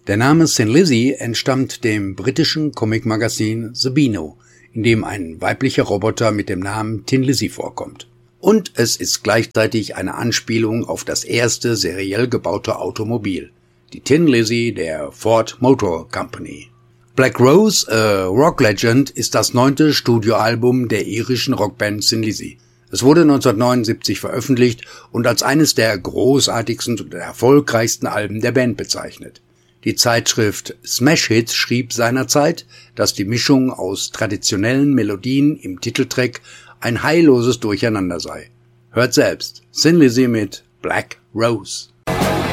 Der Name Thin Lizzy entstammt dem britischen Comic-Magazin The Beano, in dem ein weiblicher Roboter mit dem Namen Thin Lizzy vorkommt. Und es ist gleichzeitig eine Anspielung auf das erste seriell gebaute Automobil, die Thin Lizzy der Ford Motor Company. Black Rose, a Rock Legend, ist das 9. Studioalbum der irischen Rockband Thin Lizzy. Es wurde 1979 veröffentlicht und als eines der großartigsten und erfolgreichsten Alben der Band bezeichnet. Die Zeitschrift Smash Hits schrieb seinerzeit, dass die Mischung aus traditionellen Melodien im Titeltrack ein heilloses Durcheinander sei. Hört selbst Thin Lizzy mit Black Rose.